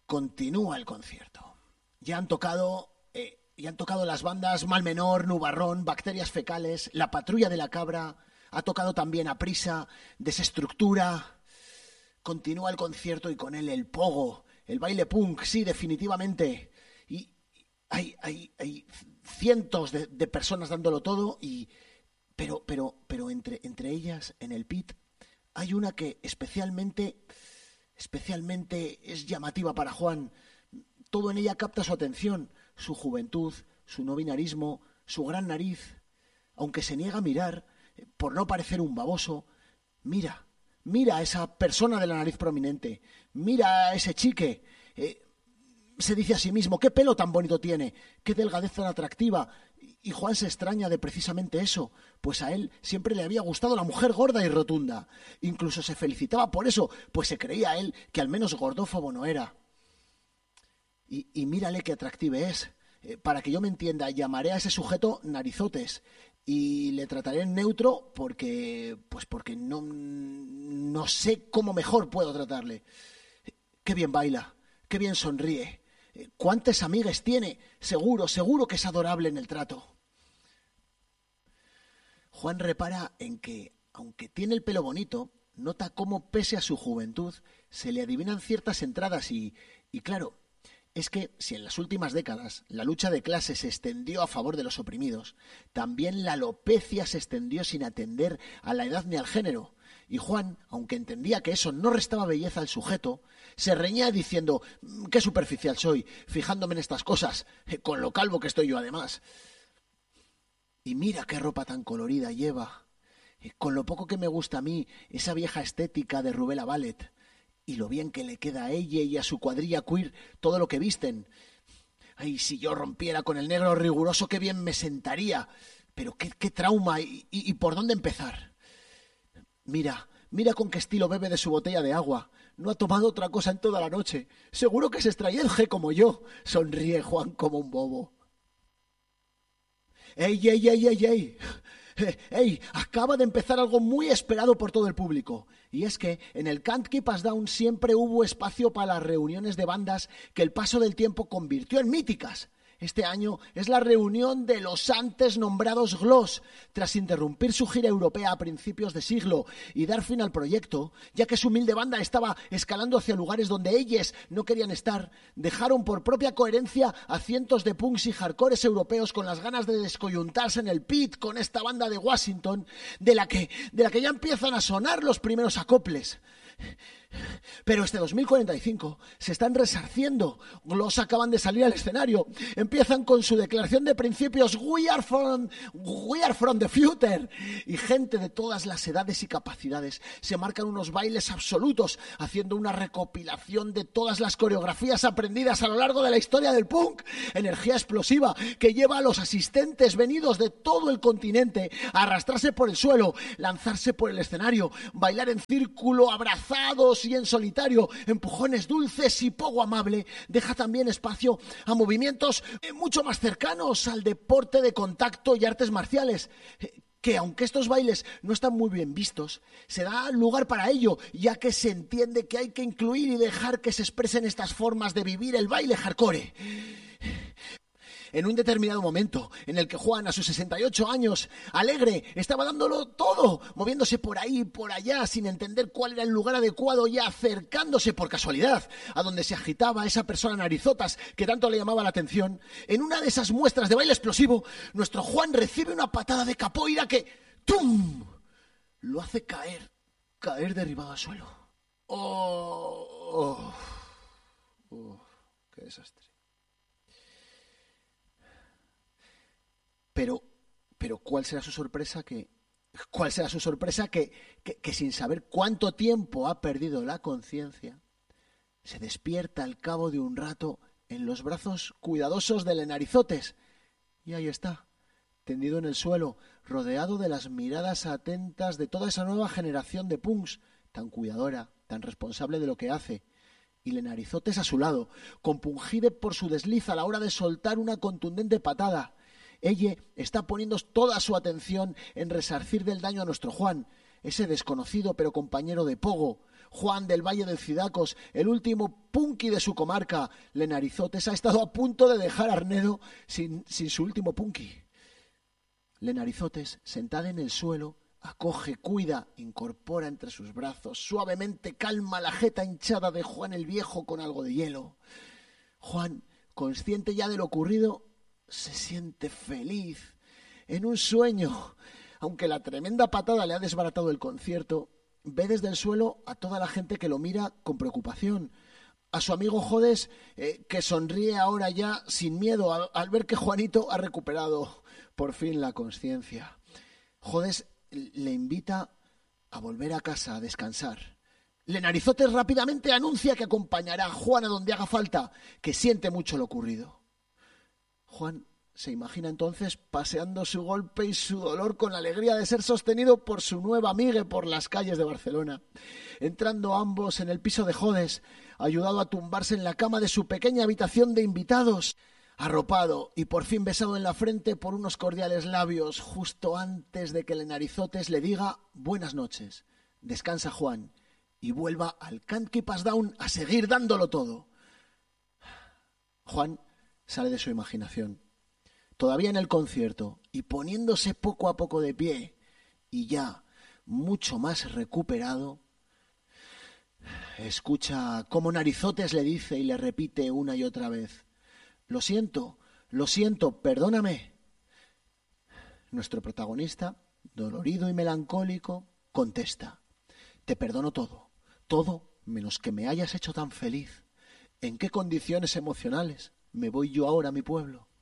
Continúa el concierto. Ya han tocado las bandas Mal Menor, Nubarrón, Bacterias Fecales, La Patrulla de la Cabra. Ha tocado también Aprisa, Desestructura. Continúa el concierto y con él el pogo, el baile punk, sí, definitivamente. Y hay cientos de personas dándolo todo, pero entre ellas, en el pit, hay una que especialmente es llamativa para Juan. Todo en ella capta su atención, su juventud, su no binarismo, su gran nariz. Aunque se niega a mirar, por no parecer un baboso, mira a esa persona de la nariz prominente, mira a ese chique. Se dice a sí mismo, qué pelo tan bonito tiene, qué delgadez tan atractiva. Y Juan se extraña de precisamente eso, pues a él siempre le había gustado la mujer gorda y rotunda. Incluso se felicitaba por eso, pues se creía él que al menos gordófobo no era. Y mírale qué atractive es. Para que yo me entienda, llamaré a ese sujeto Narizotes y le trataré en neutro porque no sé cómo mejor puedo tratarle. Qué bien baila, qué bien sonríe. ¿Cuántas amigas tiene? Seguro que es adorable en el trato. Juan repara en que, aunque tiene el pelo bonito, nota cómo, pese a su juventud, se le adivinan ciertas entradas y claro, es que si en las últimas décadas la lucha de clases se extendió a favor de los oprimidos, también la alopecia se extendió sin atender a la edad ni al género. Y Juan, aunque entendía que eso no restaba belleza al sujeto, se reñía diciendo, qué superficial soy, fijándome en estas cosas, con lo calvo que estoy yo además. Y mira qué ropa tan colorida lleva, con lo poco que me gusta a mí, esa vieja estética de Rubella Ballet, y lo bien que le queda a ella y a su cuadrilla queer todo lo que visten. Ay, si yo rompiera con el negro riguroso, qué bien me sentaría. Pero qué trauma y por dónde empezar. Mira con qué estilo bebe de su botella de agua. No ha tomado otra cosa en toda la noche. Seguro que se extraía el G como yo. Sonríe Juan como un bobo. ¡Ey! ¡Ey! Acaba de empezar algo muy esperado por todo el público. Y es que en el Can't Keep Us Down siempre hubo espacio para las reuniones de bandas que el paso del tiempo convirtió en míticas. Este año es la reunión de los antes nombrados Gloss, tras interrumpir su gira europea a principios de siglo y dar fin al proyecto, ya que su humilde banda estaba escalando hacia lugares donde ellos no querían estar, dejaron por propia coherencia a cientos de punks y hardcores europeos con las ganas de descoyuntarse en el pit con esta banda de Washington, de la que ya empiezan a sonar los primeros acoples. Pero este 2045 se están resarciendo. Gloss acaban de salir al escenario. Empiezan con su declaración de principios We are from the future. Y gente de todas las edades y capacidades se marcan unos bailes absolutos, haciendo una recopilación de todas las coreografías aprendidas a lo largo de la historia del punk. Energía explosiva que lleva a los asistentes venidos de todo el continente a arrastrarse por el suelo, lanzarse por el escenario, bailar en círculo, abrazados y en solitario, empujones dulces y poco amable. Deja también espacio a movimientos mucho más cercanos al deporte de contacto y artes marciales, que aunque estos bailes no están muy bien vistos, se da lugar para ello, ya que se entiende que hay que incluir y dejar que se expresen estas formas de vivir el baile hardcore. En un determinado momento en el que Juan, a sus 68 años, alegre, estaba dándolo todo, moviéndose por ahí y por allá sin entender cuál era el lugar adecuado y acercándose por casualidad a donde se agitaba esa persona narizotas que tanto le llamaba la atención, en una de esas muestras de baile explosivo, nuestro Juan recibe una patada de capoeira que ¡tum!, lo hace caer derribado al suelo. ¡Oh! ¡Qué desastre! Pero ¿cuál será su sorpresa que sin saber cuánto tiempo ha perdido la conciencia, se despierta al cabo de un rato en los brazos cuidadosos de Narizotes? Y ahí está, tendido en el suelo, rodeado de las miradas atentas de toda esa nueva generación de punks, tan cuidadora, tan responsable de lo que hace. Y Narizotes a su lado, compungide por su desliz a la hora de soltar una contundente patada. Ella está poniendo toda su atención en resarcir del daño a nuestro Juan, ese desconocido pero compañero de pogo, Juan del Valle del Cidacos, el último punky de su comarca, Lenarizotes, ha estado a punto de dejar Arnedo sin su último punky. Lenarizotes, sentada en el suelo, acoge, cuida, incorpora entre sus brazos, suavemente calma la jeta hinchada de Juan el Viejo con algo de hielo. Juan, consciente ya de lo ocurrido, se siente feliz, en un sueño. Aunque la tremenda patada le ha desbaratado el concierto, ve desde el suelo a toda la gente que lo mira con preocupación. A su amigo Jodes, que sonríe ahora ya sin miedo al ver que Juanito ha recuperado por fin la conciencia. Jodes le invita a volver a casa a descansar. Lenarizotes rápidamente anuncia que acompañará a Juan a donde haga falta, que siente mucho lo ocurrido. Juan se imagina entonces paseando su golpe y su dolor con la alegría de ser sostenido por su nueva amiga por las calles de Barcelona, entrando ambos en el piso de Jodes, ayudado a tumbarse en la cama de su pequeña habitación de invitados, arropado y por fin besado en la frente por unos cordiales labios justo antes de que Lenarizotes le diga buenas noches, descansa Juan y vuelva al Can't Keep Us Down a seguir dándolo todo. Juan sale de su imaginación. Todavía en el concierto y poniéndose poco a poco de pie y ya mucho más recuperado, escucha cómo Narizotes le dice y le repite una y otra vez: lo siento, perdóname. Nuestro protagonista, dolorido y melancólico, contesta: te perdono todo, todo menos que me hayas hecho tan feliz. ¿En qué condiciones emocionales me voy yo ahora a mi pueblo?